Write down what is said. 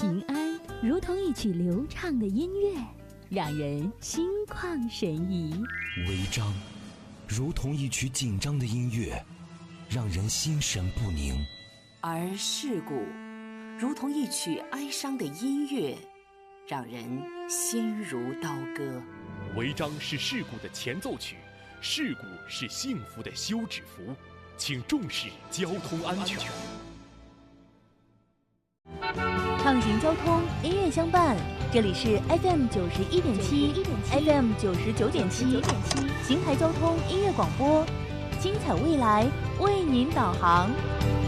平安如同一曲流畅的音乐，让人心旷神怡； 违章如同一曲紧张的音乐，让人心神不宁； 而事故如同一曲哀伤的音乐，让人心如刀割。 违章是事故的前奏曲，事故是幸福的休止符，请重视交通安全。 畅行交通，音乐相伴。这里是 FM 91.7 FM 99.7邢台交通音乐广播，精彩未来为您导航。